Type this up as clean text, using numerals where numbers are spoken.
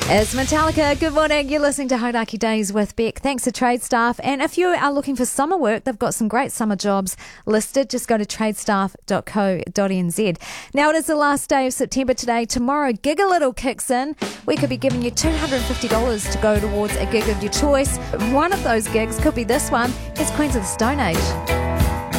It's Metallica. Good morning. You're listening to Hodaki Days with Beck. Thanks to Trade Staff. And if you are looking for summer work, they've got some great summer jobs listed. Just go to tradestaff.co.nz. Now, it is the last day of September today. Tomorrow, Gig a Little kicks in. We could be giving you $250 to go towards a gig of your choice. One of those gigs could be this one. It's Queens of the Stone Age.